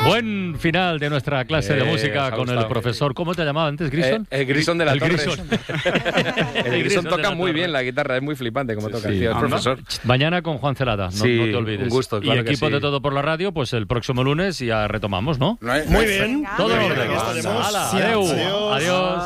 Buen final de nuestra clase de música con el profesor. ¿Cómo te llamaba antes, Grison? El Grison de la Torre. Grison. El Grison toca muy bien la guitarra, es muy flipante como toca, tío, el profesor. Mañana con Juan Celada, no te olvides. Un gusto, claro. Y equipo de Todo por la Radio, pues el próximo lunes ya retomamos, ¿no? Muy bien. Todo en orden. Adiós. Adiós.